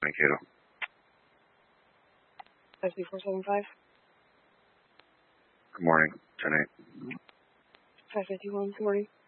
Mankato. 52475. Good morning, 10-8. 551, good morning.